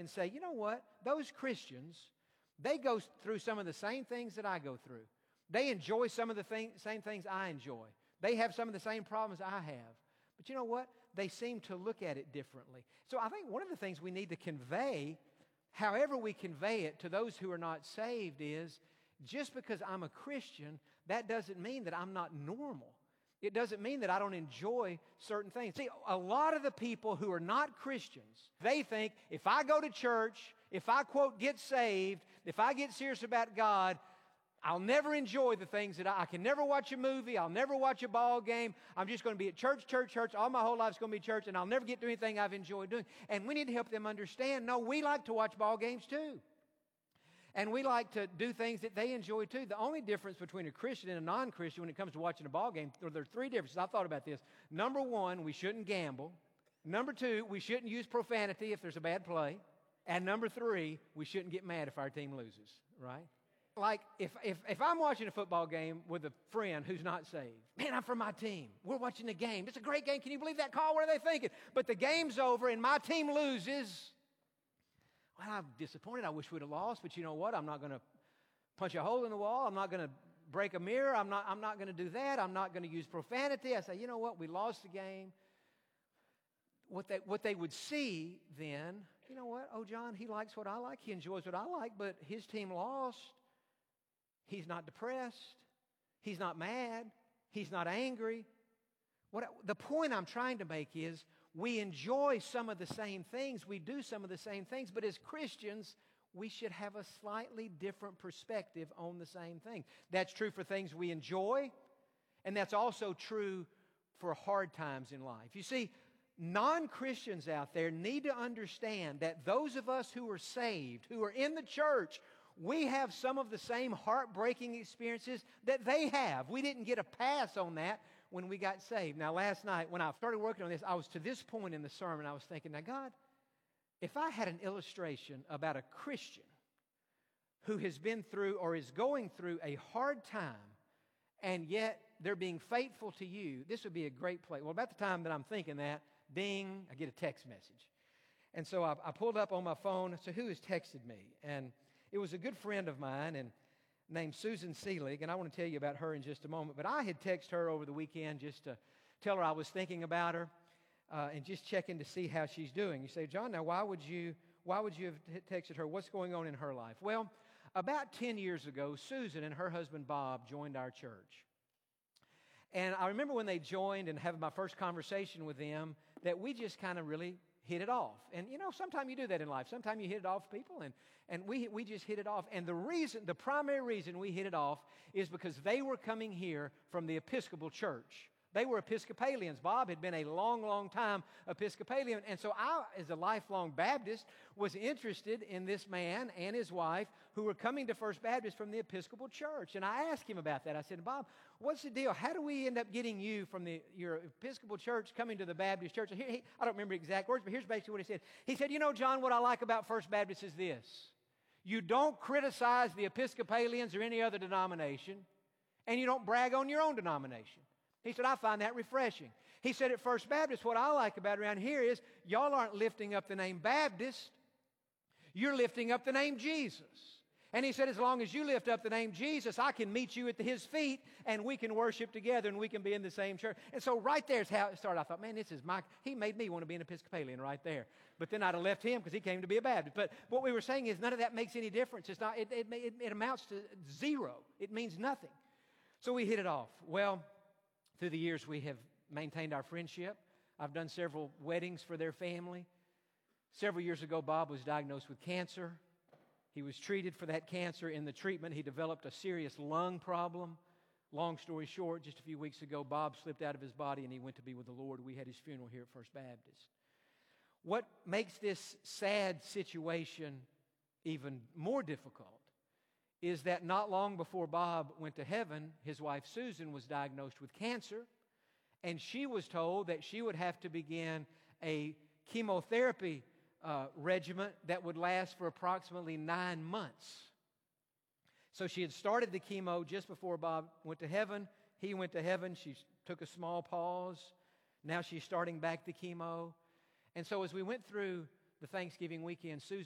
and say, you know what? Those Christians, they go through some of the same things that I go through. They enjoy some of the same things I enjoy. They have some of the same problems I have. But you know what? They seem to look at it differently. So I think one of the things we need to convey, however we convey it to those who are not saved, is just because I'm a Christian, that doesn't mean that I'm not normal. It doesn't mean that I don't enjoy certain things. See, a lot of the people who are not Christians, they think if I go to church, if I, quote, get saved, if I get serious about God, I'll never enjoy the things that I can never watch a movie. I'll never watch a ball game. I'm just going to be at church. All my whole life's going to be church, and I'll never get to do anything I've enjoyed doing. And we need to help them understand, no, we like to watch ball games too. And we like to do things that they enjoy too. The only difference between a Christian and a non-Christian when it comes to watching a ball game, there are three differences. I thought about this. Number one, we shouldn't gamble. Number two, we shouldn't use profanity if there's a bad play. And number three, we shouldn't get mad if our team loses, right? Like, if I'm watching a football game with a friend who's not saved, man, I'm from my team. We're watching the game. It's a great game. Can you believe that call? What are they thinking? But the game's over and my team loses. Well, I'm disappointed. I wish we'd have lost, but you know what? I'm not going to punch a hole in the wall. I'm not going to break a mirror. I'm not going to do that. I'm not going to use profanity. I say, you know what? We lost the game. What they would see then, you know what? Oh, John, he likes what I like. He enjoys what I like, but his team lost. He's not depressed. He's not mad. He's not angry. The point I'm trying to make is we enjoy some of the same things. We do some of the same things. But as Christians, we should have a slightly different perspective on the same thing. That's true for things we enjoy, and that's also true for hard times in life. You see, non-Christians out there need to understand that those of us who are saved, who are in the church, we have some of the same heartbreaking experiences that they have. We didn't get a pass on that when we got saved. Now, last night, when I started working on this, I was to this point in the sermon, I was thinking, now, God, if I had an illustration about a Christian who has been through or is going through a hard time, and yet they're being faithful to you, this would be a great place. Well, about the time that I'm thinking that, ding, I get a text message. And so I pulled up on my phone, so who has texted me? And it was a good friend of mine and named Susan Seelig, and I want to tell you about her in just a moment. But I had texted her over the weekend just to tell her I was thinking about her and just checking to see how she's doing. You say, John, now why would you have texted her? What's going on in her life? Well, about 10 years ago, Susan and her husband Bob joined our church. And I remember when they joined and having my first conversation with them that we just kind of really hit it off. And you know, sometimes you do that in life. Sometimes you hit it off with people, and we just hit it off. And the primary reason we hit it off is because they were coming here from the Episcopal Church. They were Episcopalians. Bob had been a long, long time Episcopalian. And so I, as a lifelong Baptist, was interested in this man and his wife who were coming to First Baptist from the Episcopal Church. And I asked him about that. I said, Bob, what's the deal? How do we end up getting you from your Episcopal Church coming to the Baptist Church? I don't remember the exact words, but here's basically what he said. He said, you know, John, what I like about First Baptist is this. You don't criticize the Episcopalians or any other denomination, and you don't brag on your own denomination. He said, I find that refreshing. He said, at First Baptist, what I like about around here is y'all aren't lifting up the name Baptist. You're lifting up the name Jesus. And he said, as long as you lift up the name Jesus, I can meet you at his feet, and we can worship together, and we can be in the same church. And so right there's how it started. I thought, man, he made me want to be an Episcopalian right there. But then I'd have left him because he came to be a Baptist. But what we were saying is none of that makes any difference. It's not. It amounts to zero. It means nothing. So we hit it off. Well, through the years, we have maintained our friendship. I've done several weddings for their family. Several years ago, Bob was diagnosed with cancer. He was treated for that cancer. In the treatment, he developed a serious lung problem. Long story short, just a few weeks ago, Bob slipped out of his body and he went to be with the Lord. We had his funeral here at First Baptist. What makes this sad situation even more difficult is that not long before Bob went to heaven, his wife Susan was diagnosed with cancer, and she was told that she would have to begin a chemotherapy regimen that would last for approximately 9 months. So she had started the chemo just before Bob went to heaven. He went to heaven. She took a small pause. Now she's starting back the chemo. And so as we went through the Thanksgiving weekend, Susan